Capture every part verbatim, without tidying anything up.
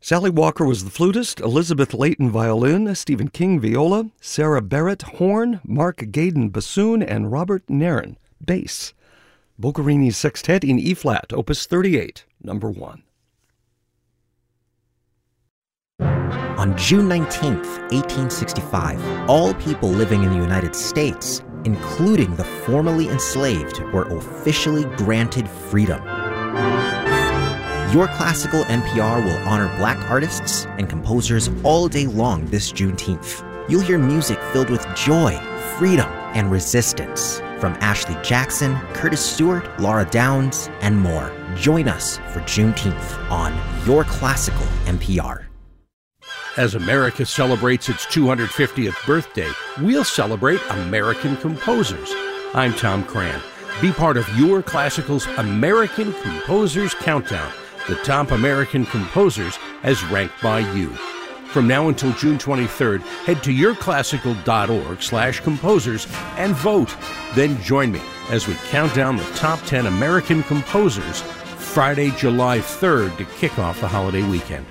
Sally Walker was the flutist, Elizabeth Layton violin, Stephen King viola, Sarah Barrett horn, Mark Gaydon bassoon, and Robert Nairn bass. Boccherini's Sextet in E-flat, opus thirty-eight, number one. On June nineteenth, eighteen sixty-five, all people living in the United States, including the formerly enslaved, were officially granted freedom. Your Classical N P R will honor Black artists and composers all day long this Juneteenth. You'll hear music filled with joy, freedom, and resistance from Ashley Jackson, Curtis Stewart, Laura Downs, and more. Join us for Juneteenth on Your Classical N P R. As America celebrates its two hundred fiftieth birthday, we'll celebrate American composers. I'm Tom Cran. Be part of Your Classical's American Composers Countdown, the top American composers as ranked by you. From now until June twenty-third, head to yourclassical.org slash composers and vote. Then join me as we count down the top ten American composers Friday, July third to kick off the holiday weekend.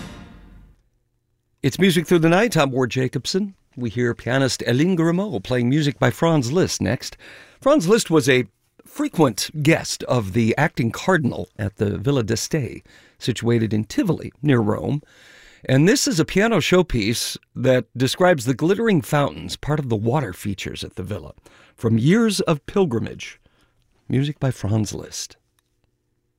It's Music Through the Night. I'm Ward Jacobson. We hear pianist Hélène Grimaud playing music by Franz Liszt next. Franz Liszt was a frequent guest of the acting cardinal at the Villa d'Este, situated in Tivoli, near Rome. And this is a piano showpiece that describes the glittering fountains, part of the water features at the villa, from years of pilgrimage. Music by Franz Liszt.